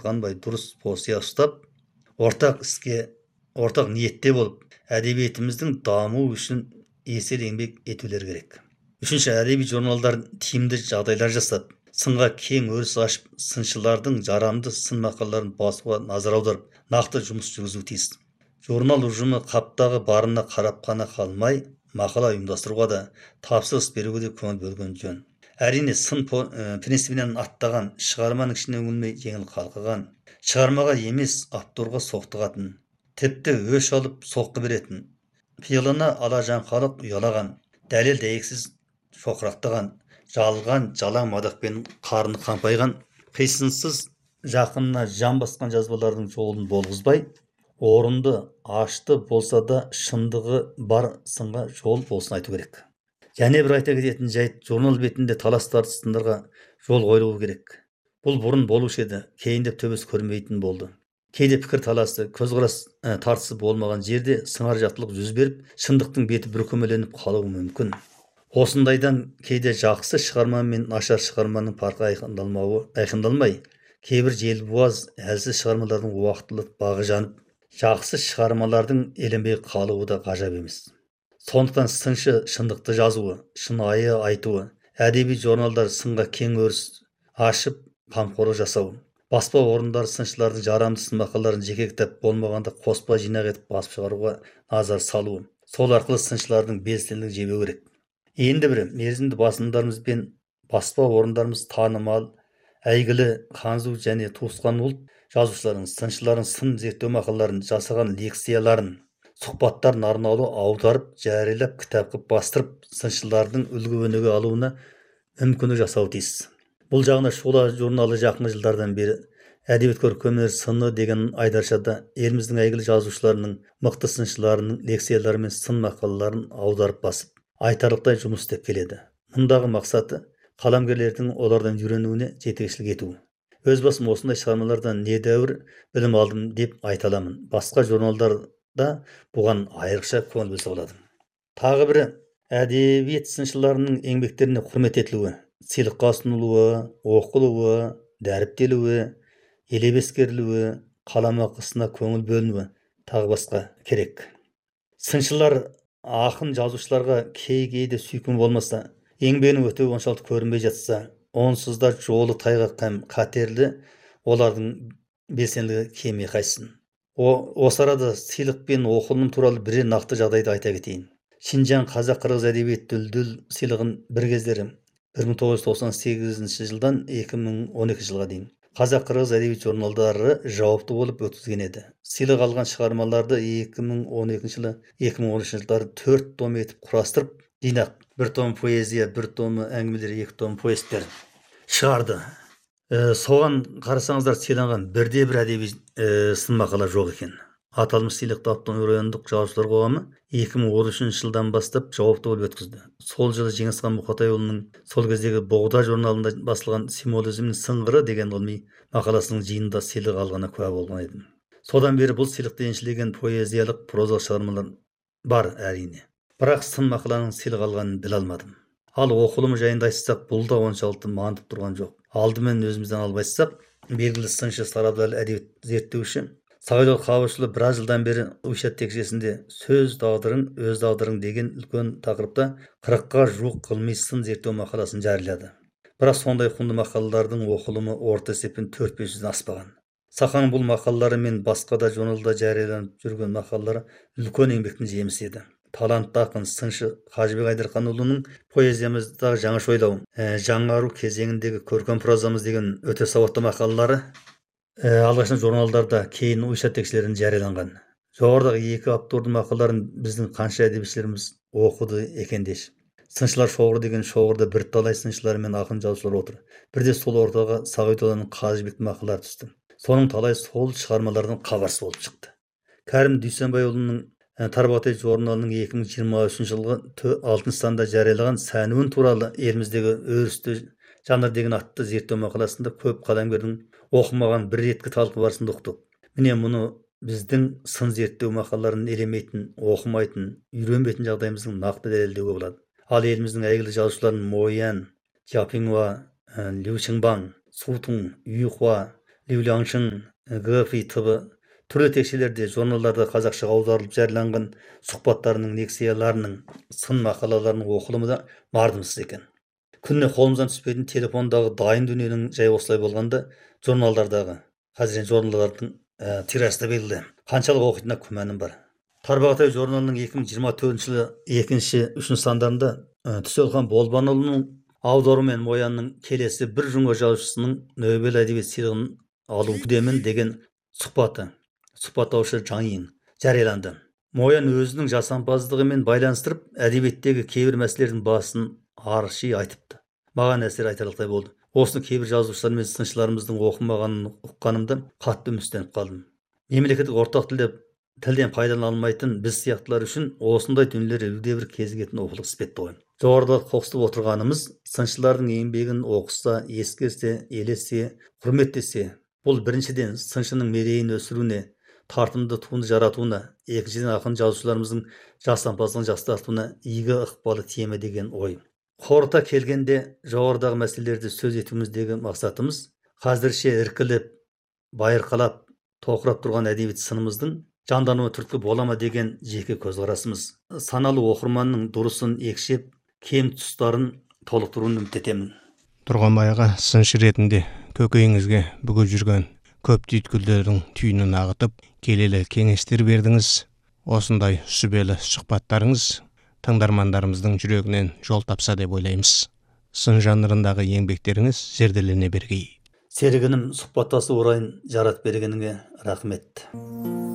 қанбай дұрыс посия ұстап, ортақ ниетте болып, әдебиетіміздің дамуы үшін есел еңбек етулер керек. Үшінші, әдеби журналдар тиімді жағдайлар жасап, сынға кең өріс ашып, сыншылардың жарамды сын мақалаларын басуға назар аударып, нақты жұмыс жүргізуі тиіс. Журнал ұжымы қаптағы барына қарап қана қалмай, мақала ұйымдастыруға да, тапсырыс беруге де көңіл бөлген жөн. Әрине, сын принципінен аттаған, шығарманың ішіне үңілмей жеңіл қалқыған, шығармаға емес авторға соқтығатын, тіпті өш алып соққы беретін, пиғылына алажанқалық ұялаған, дәлел дәйексіз шоқырақтаған, жалған жалаң мадақпен қарны қампайған, қисынсыз жақынына жан басқан жазбалардың жолын болғызбай, орынды, ашты болса да шындығы бар сынға жол болсын айту керек. Және бір айта кететін жайт, журнал бетінде талас тартыстарға жол қойылуы керек. Бұл бұрын болушы еді, кейіндеп төбесі көрмейтін болды. Кейде пікір таласы, көзқарас тартысы болмаған жерде сыңар жақтылық жүз беріп, шындықтың беті бүркемеленіп қалуы мүмкін. Осындайдан кейде жақсы шығарма мен нашар шығарманың парқы айқындалмай, кейбір желбуаз, әлсіз шығармалардың уақытылы бағы жанып, жақсы шығармалардың еленбей қалуы да ғажап емес. Сондықтан сыншы шындықты жазуы, шынайы айтуы, әдеби журналдар сынға кең өріс ашып, қамқорлық жасау, баспа орындары сыншылардың жарамды сын мақалаларын жеке кітап болмағанда қоспа жинақ етіп басып шығаруға назар салуы, сол арқылы сыншылардың белсенділігін жебеу керек. Енді бірі, мерзімді басылымдарымыз бен баспа орындарымыз танымал, әйгілі ханзу және туысқан ұлт жазушылардың, сыншылардың сын зерттеу мақалаларын, жасаған лекцияларын, сұхбаттарын арнаулы аударып, жариялап, кітап қылып бастырып, сыншылардың үлгі-өнеге алуына мүмкіндік жасау тиіс. Бұл жағына Шұғыла журналы жақын жылдардан бері әдебиет көркемдер сыны деген айдаршада еліміздің әйгілі жазушыларының, мықты сыншыларының лекциялары мен сын мақалаларын аударып басып, айтарлықтай жұмыс істеп келеді. Мұндағы мақсаты қаламгерлердің олардан үйренуіне жетекшілік ету. Өз басым осындай шығармалардан недәуір білім алдым деп айта аламын. Басқа журналдарда бұған айрықша көңіл бөлсе болады. Тағы бірі, әдебиет сыншыларының еңбектеріне құрмет етілуі, сыйлыққа ұсынылуы, оқылуы, дәріптелуі, елеп ескерілуі, қаламақысына көңіл бөлінуі тағы басқа керек. Сыншылар ақын жазушыларға кейде сүйкім болмаса, еңбегінің өтеуі оншалықты көрінбей жатса, онсыз да жолы тайғақ һәм қатерлі, олардың белсенділігі кеме қайсын. Осы арада сыйлық пен оқылым туралы бір нақты жағдайды айта кетейін. Шинжаң қазақ-қырғыз әдебиет дүлдүл сыйлығын бір кездері 1998 жылдан 2012 жылға дейін қазақ-қырғыз әдебиет журналдары жауапты болып өткізген еді. Сыйлық алған шығармаларды 2012 жылы 2013 жылдары 4 том етіп құрастырып, жинақ, 1 том поэзия, 1 том әңгімелер, 2 том повесттер шығарды. Соған қарасаңыздар, сыйланған бірде-бір әдеби сын мақала жоқ екен. Аталмыш сыйлықты Автономиялық райондық жазушылар қоғамы 2013 жылдан бастап жауапты болып өткізді. Сол жылы Жеңісхан Мұқатайұлының сол кездегі Боғда журналында басылған «Символизмнің сыңғыры» деген ғылыми мақаласының жиынында сыйлық алғанына куә болған едім. Содан бері бұл сыйлықты еншілеген поэзиялық, прозалық шығармалар бар әрине. Бірақ сын мақаланың сыйлық алғанын біле алмадым. Ал оқылымы жайында айтсақ, бұл да оншалықты маңдып тұрған жоқ. Алдымен өзімізден алып айтсақ, белгілі сыншы, сарабдал әдебиет зерттеуші Сағидол Қабышұлы біраз жылдан бері Уйшат текшесінде сөз тағдырың, өз тағдырың деген үлкен тақырыпта 40-қа жуық ғылыми сын зерттеу мақаласын жариялады. Бірақ сондай құнды мақалалардың оқылымы орта есеппен 4-500-ден аспаған. Сақаның бұл мақалалары мен басқа да журналда жарияланып жүрген мақалалары үлкен еңбектің жемісі еді. Талантты ақын сыншы Қажыбек Айдарханұлының поэзиямыздағы жаңаша ойлау, жаңару кезеңіндегі көркем прозамыз деген өте сауатты мақалалары алғашында журналдарда, кейін Уйшат текшелерінде жарияланған. Жоғарыдағы екі автордың мақалаларын біздің қанша әдебиетшілеріміз оқыды екен деші. Сыншылар шоғыры деген шоғырда бірталай сыншылар мен ақын жазушылар отыр. Бірде сол ортаға Сағидолланың Қажыбектің мақалалары түсті. Соның талай сол шығармалардан хабарсыз болып шықты. Кәрім Дүйсенбайұлының Тарбағатай журналының 2023 жылғы 6 санда жариялаған «Сәнуін туралы еліміздегі өрісті жанр» деген атты зерттеу мақаласында көп қаламгердің оқымаған бір реткі талқы барысында ұқтық. Міне мұны біздің сын зерттеу мақалаларын елемейтін, оқымайтын, үйренбейтін жағдайымыздың нақты дәлелдеуге болады. Ал еліміздің әйгілі жазушыларын Мо Ян, Жапинуа, Лю Шыңбаң, Сутун, Юйхуа, Liuliangшың, ГФИ ТВ түрлі текшелерде журналдарда қазақшаға аударылып жарияланған сұхбаттарының, лекцияларының, сын мақалаларының оқылымы да мардымсыз екен. Күніне қолымыздан түспейтін телефондағы дайын дүниенің жай осылай болғанда, журналдардағы, қазір журналдардың тирасы да белгілі. Қаншалық оқитынына күмәнім бар. Тарбағатай журналының 2024 жылы 2-3 сандарында Түселхан Болбанұлының аудару мен Моянның келесі бір жұңға жазушысының Нобель әдебиет сыйлығын алу күтемін деген сұхбаттаушы Жаңин жарияланды. Моян өзінің жасампаздығымен байланыстырып, әдебиеттегі кейбір мәселелердің басын арши айтыпты. Маған әсер айтарлықтай болды. Осыны кейбір жазушылар мен сыншыларымыздың оқымағанын ұққанымда қатты үміттеніп қалдым. Мемлекеттік ортақ тілден пайдалана алмайтын біз сияқтылар үшін осындай дүниелер үлде бір кезігетін оқулық іспетті ғой. Жоғарыда қоқсытып отырғанымыз сыншылардың еңбегін оқыса, ескерсе, елесе, құрметтесе, бұл біріншіден сыншының мерейін өсіруіне, тартымды туынды жаратуына, екіншіден ақын жазушыларымыздың жасампаздығын жақсартуына игі ықпалы тиеме деген ой. Қорыта келгенде жоғарыдағы мәселелерді сөз етуіміздегі мақсатымыз қазірше іркіліп, байырқалап, тоқырап тұрған әдебиет сынымыздың жандануы түрткі бола ма деген жеке көзқарасымыз. Саналы оқырманның дұрысын екшеп, кем тұстарын толықтыруын үміт етемін. Тұрғанбай аға, сыншы ретінде көкейіңізге бүгіп жүрген көп түйткілдердің түйінін ағытып, келелі кеңестер бердіңіз. Осындай сүбелі сұхбаттарыңыз тыңдармандарымыздың жүрегінен жол тапса деп ойлаймыз. Сын жанрындағы еңбектеріңіз зерделене бергей. Серігінім сұхбаттасу орайын жарат бергеніңе рахмет.